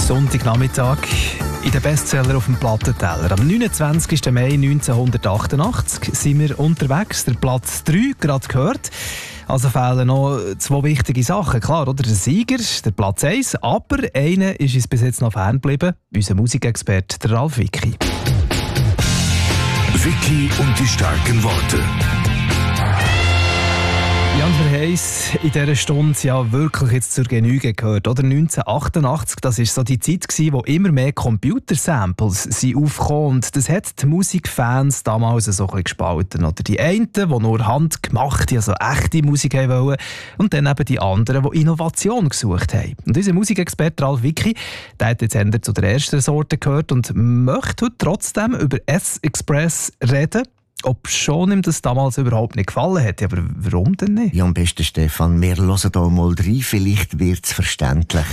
Sonntagnachmittag in den Bestseller auf dem Plattenteller. Am 29. Mai 1988 sind wir unterwegs. Der Platz 3 gerade gehört. Also fehlen noch zwei wichtige Sachen. Klar, oder? Der Sieger, der Platz 1. Aber einer ist uns bis jetzt noch ferngeblieben. Unser Musikexperte, der Ralf Wicki. Wicki und die starken Worte. Jan, wir haben es in dieser Stunde ja wirklich jetzt zur Genüge gehört. Oder 1988, das war so die Zeit, wo immer mehr Computersamples aufkamen. Und das hat die Musikfans damals so ein bisschen gespalten. Oder die einen, die nur handgemachte, also echte Musik haben wollen. Und dann eben die anderen, die Innovation gesucht haben. Und unser Musikexperte Ralf Wicki, der hat jetzt eher zu der ersten Sorte gehört und möchte heute trotzdem über S-Express reden. Ob schon ihm das damals überhaupt nicht gefallen hat. Aber warum denn nicht? Ja, am besten, Stefan, wir hören hier mal rein. Vielleicht wird es verständlicher.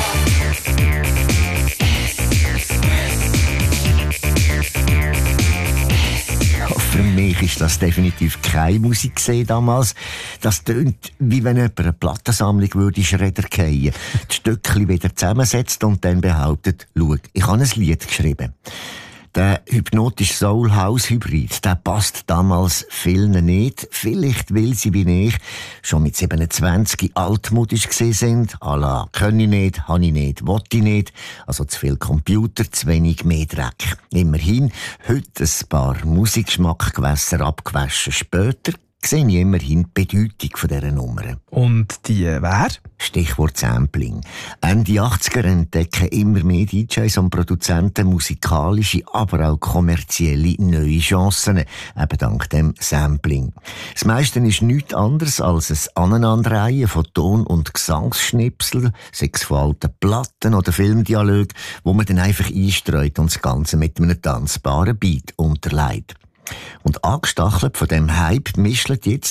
Für mich ist das definitiv keine Musik gesehen damals. Das tönt, wie wenn jemand eine Plattensammlung würde Schredder fallen, die Stückchen wieder zusammensetzt und dann behauptet, schau, ich habe ein Lied geschrieben. Der hypnotische Soul-House-Hybrid, der passt damals vielen nicht. Vielleicht, weil sie wie ich schon mit 27 altmodisch gesehen sind. À la, kann ich nicht, habe ich nicht, will ich nicht. Also zu viel Computer, zu wenig mehr Dreck. Immerhin, heute ein paar Musikgeschmackgewässer abgewaschen. Später sehe ich immerhin die Bedeutung dieser Nummern. Und die wer? Stichwort Sampling. Ende 80er entdecken immer mehr DJs und Produzenten musikalische, aber auch kommerzielle neue Chancen, eben dank dem Sampling. Das meiste ist nichts anderes als ein Aneinanderreihen von Ton- und Gesangsschnipsel, sei es von alten Platten oder Filmdialogen, wo man dann einfach einstreut und das Ganze mit einem tanzbaren Beat unterlegt. Und angestachelt von dem Hype mischt jetzt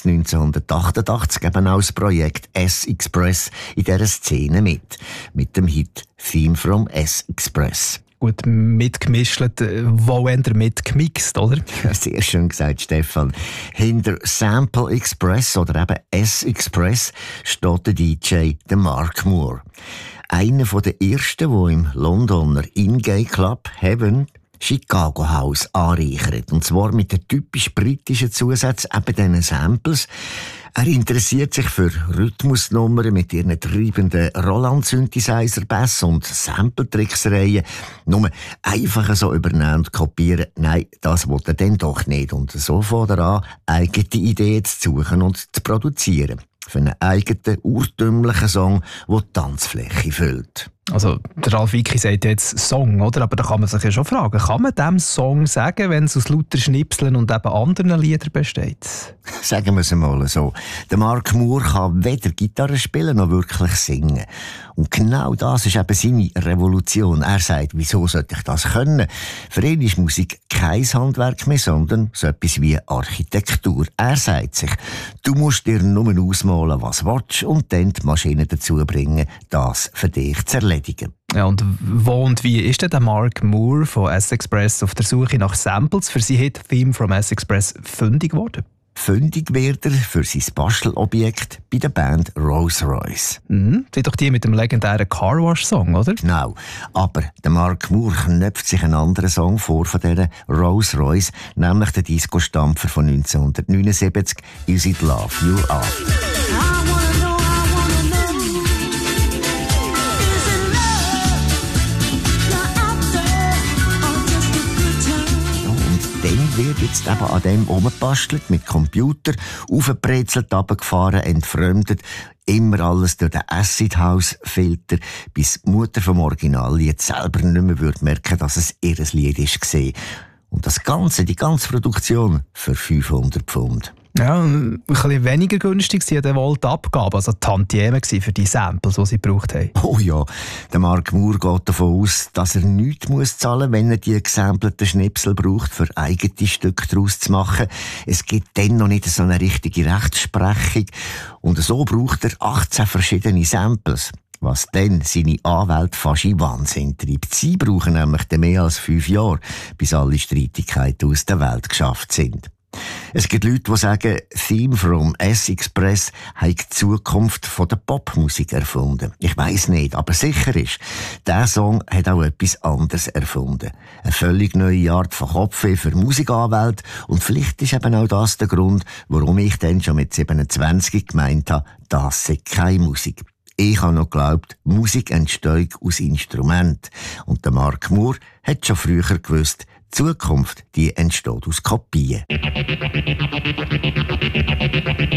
1988 eben auch das Projekt S-Express in dieser Szene mit dem Hit «Theme from S-Express». Gut, mitgemischt, wo eher mitgemixt, oder? Ja, sehr schön gesagt, Stefan. Hinter Sample Express oder eben S-Express steht der DJ Mark Moore. Einer der ersten, der im Londoner In-Gay Club Heaven Chicago House anreichert. Und zwar mit den typisch britischen Zusätzen, eben diesen Samples. Er interessiert sich für Rhythmusnummern mit ihren treibenden Roland-Synthesizer-Bass und Sample-Tricksereien. Nur einfach so übernehmen und kopieren, nein, das will er dann doch nicht. Und so fängt er an, eigene Ideen zu suchen und zu produzieren. Für einen eigenen, urtümlichen Song, der die Tanzfläche füllt. Also, der Ralf Wicki sagt jetzt Song, oder? Aber da kann man sich ja schon fragen, kann man diesem Song sagen, wenn es aus lauter Schnipseln und eben anderen Liedern besteht? Sagen wir es mal so. Der Mark Moore kann weder Gitarre spielen noch wirklich singen. Und genau das ist eben seine Revolution. Er sagt, wieso sollte ich das können? Für ihn ist Musik kein Handwerk mehr, sondern so etwas wie Architektur. Er sagt sich, du musst dir nur ausmalen, was du willst, und dann die Maschine dazu bringen, das für dich zu erledigen. Ja, und wo und wie ist denn der Mark Moore von S-Express auf der Suche nach Samples für sein Hit «Theme from S-Express» fündig geworden? Fündig wird er für sein Bastelobjekt bei der Band Rolls-Royce. Das ist doch die mit dem legendären Carwash-Song, oder? Genau. Aber der Mark Moore knöpft sich einen anderen Song vor von dieser Rolls-Royce, nämlich den Disco-Stampfer von 1979, «Is It Love You Are». Dann wird jetzt eben an dem rumgebastelt, mit Computer, aufgebrezelt, runtergefahren, entfremdet. Immer alles durch den Acid-House-Filter, bis die Mutter vom Originallied selber nicht mehr merken würde, dass es ihr Lied war. Und das Ganze, die ganze Produktion, für 500 Pfund. Ja, ein bisschen weniger günstig waren dann wohl die Abgaben, also die Tantieme für die Samples, die sie gebraucht haben. Oh ja, der Mark Moore geht davon aus, dass er nichts zahlen muss, wenn er die gesampleten Schnipsel braucht, für eigene Stücke daraus zu machen. Es gibt dann noch nicht so eine richtige Rechtsprechung. Und so braucht er 18 verschiedene Samples. Was dann seine Anwälte fast in Wahnsinn treibt. Sie brauchen nämlich mehr als 5 Jahre, bis alle Streitigkeiten aus der Welt geschafft sind. Es gibt Leute, die sagen, Theme from S-Express habe die Zukunft von der Popmusik erfunden. Ich weiss nicht, aber sicher ist, dieser Song hat auch etwas anderes erfunden. Eine völlig neue Art von Kopfweh für Musikanwälte und vielleicht ist eben auch das der Grund, warum ich dann schon mit 27 gemeint habe, das sei keine Musik. Ich habe noch geglaubt, Musik entsteht aus Instrumenten. Und der Mark Moore hat schon früher gewusst, die Zukunft, die entsteht aus Kopien.